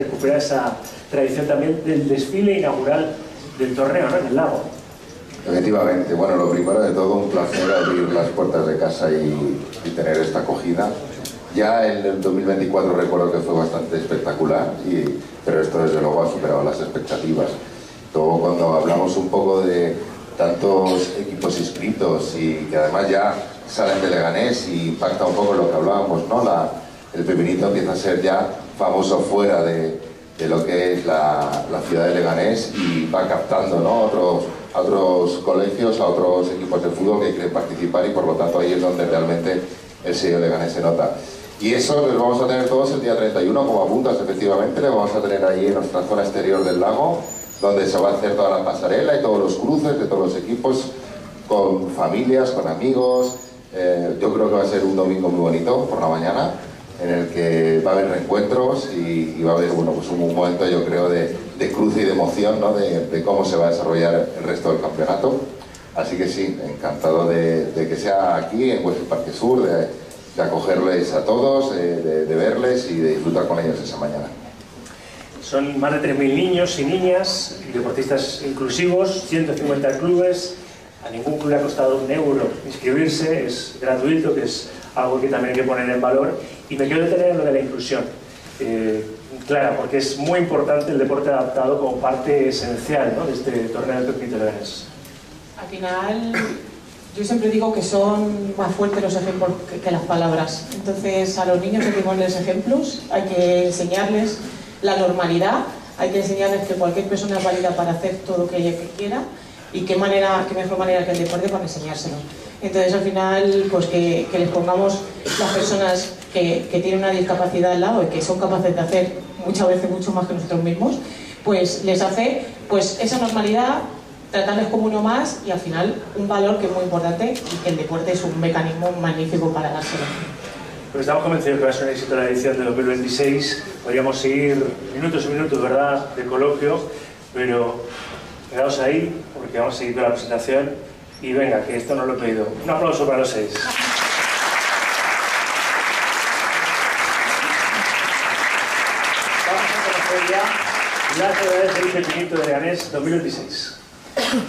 recuperar esa tradición también del desfile inaugural del torneo, ¿no?, en el lago. Efectivamente, bueno, lo primero de todo, un placer abrir las puertas de casa y tener esta acogida. Ya en el 2024 recuerdo que fue bastante espectacular, pero esto desde luego ha superado las expectativas. Todo cuando hablamos un poco de tantos equipos inscritos y que además ya salen de Leganés y impacta un poco lo que hablábamos, ¿no? El Pepinito empieza a ser ya famoso fuera de lo que es la ciudad de Leganés y va captando, ¿no?, a otros colegios, a otros equipos de fútbol que quieren participar, y por lo tanto ahí es donde realmente el sello de Leganés se nota. Y eso lo vamos a tener todos el día 31, como apuntas, efectivamente, lo vamos a tener ahí en nuestra zona exterior del lago, donde se va a hacer toda la pasarela y todos los cruces de todos los equipos, con familias, con amigos. Yo creo que va a ser un domingo muy bonito por la mañana, en el que va a haber reencuentros y va a haber, bueno, pues un momento, yo creo, de cruce y de emoción, ¿no?, de cómo se va a desarrollar el resto del campeonato. Así que sí, encantado de que sea aquí en Huesca Parque Sur, de acogerles a todos, de verles y de disfrutar con ellos esa mañana. Son más de 3.000 niños y niñas, deportistas inclusivos, 150 clubes. A ningún club le ha costado €1 inscribirse, es gratuito, que es algo que también hay que poner en valor. Y me quiero detener en lo de la inclusión, Clara, porque es muy importante el deporte adaptado como parte esencial, ¿no?, de este torneo de Pepinito Leganés. Al final, yo siempre digo que son más fuertes los ejemplos que las palabras. Entonces, a los niños hay que ponerles ejemplos, hay que enseñarles la normalidad, hay que enseñarles que cualquier persona es válida para hacer todo lo que ella quiera, y qué mejor manera que el deporte para enseñárselo. Entonces, al final, pues que les pongamos las personas que tienen una discapacidad al lado y que son capaces de hacer muchas veces mucho más que nosotros mismos, pues les hace pues esa normalidad, tratarles como uno más, y al final un valor que es muy importante, y que el deporte es un mecanismo magnífico para dárselo. Pues estamos convencidos que va a ser un éxito la edición de 2026. Podríamos seguir minutos y minutos, ¿verdad?, de coloquio, pero quedaos ahí porque vamos a seguir con la presentación. Y venga, que esto no lo he pedido. Un aplauso para los 6. Vamos a conocer ya las novedades del Pepinito de Leganés 2026.